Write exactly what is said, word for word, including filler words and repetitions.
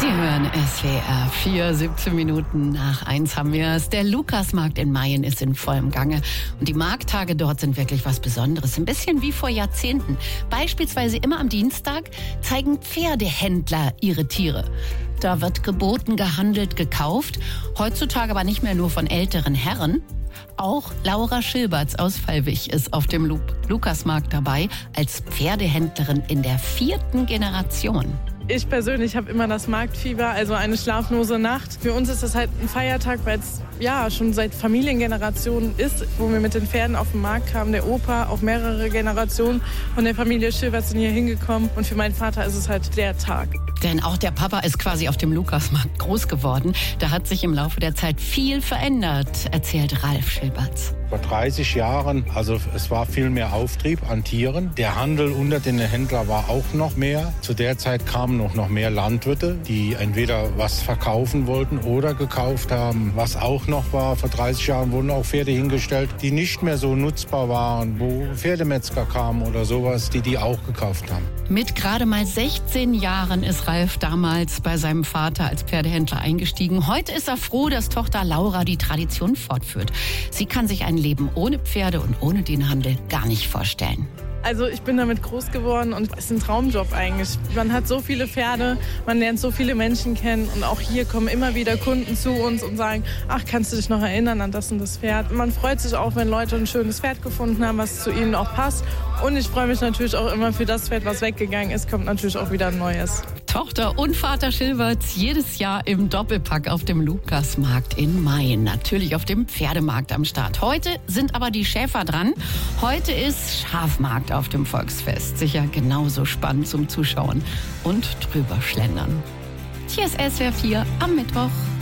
Sie hören S W R vier, siebzehn Minuten nach eins haben wir es. Der Lukasmarkt in Mayen ist in vollem Gange. Und die Markttage dort sind wirklich was Besonderes. Ein bisschen wie vor Jahrzehnten. Beispielsweise immer am Dienstag zeigen Pferdehändler ihre Tiere. Da wird geboten, gehandelt, gekauft. Heutzutage aber nicht mehr nur von älteren Herren. Auch Laura Schilberts aus Fallwig ist auf dem Lu- Lukasmarkt dabei als Pferdehändlerin in der vierten Generation. Ich persönlich habe immer das Marktfieber, also eine schlaflose Nacht. Für uns ist das halt ein Feiertag, weil es ja schon seit Familiengenerationen ist, wo wir mit den Pferden auf den Markt kamen. Der Opa, auch mehrere Generationen von der Familie Schilbert sind hier hingekommen. Und für meinen Vater ist es halt der Tag. Denn auch der Papa ist quasi auf dem Lukasmarkt groß geworden. Da hat sich im Laufe der Zeit viel verändert, erzählt Ralf Schilberts. Vor dreißig Jahren, also es war viel mehr Auftrieb an Tieren. Der Handel unter den Händlern war auch noch mehr. Zu der Zeit kamen noch, noch mehr Landwirte, die entweder was verkaufen wollten oder gekauft haben. Was auch noch war, vor dreißig Jahren wurden auch Pferde hingestellt, die nicht mehr so nutzbar waren, wo Pferdemetzger kamen oder sowas, die die auch gekauft haben. Mit gerade mal sechzehn Jahren ist Ralf damals bei seinem Vater als Pferdehändler eingestiegen. Heute ist er froh, dass Tochter Laura die Tradition fortführt. Sie kann sich ein Leben ohne Pferde und ohne den Handel gar nicht vorstellen. Also ich bin damit groß geworden und es ist ein Traumjob eigentlich. Man hat so viele Pferde, man lernt so viele Menschen kennen und auch hier kommen immer wieder Kunden zu uns und sagen, ach, kannst du dich noch erinnern an das und das Pferd? Man freut sich auch, wenn Leute ein schönes Pferd gefunden haben, was zu ihnen auch passt. Und ich freue mich natürlich auch immer für das Pferd, was weggegangen ist, kommt natürlich auch wieder ein neues. Tochter und Vater Schilberts jedes Jahr im Doppelpack auf dem Lukasmarkt in Mayen. Natürlich auf dem Pferdemarkt am Start. Heute sind aber die Schäfer dran. Heute ist Schafmarkt auf dem Volksfest. Sicher genauso spannend zum Zuschauen und drüber schlendern. Hier ist S W R vier am Mittwoch.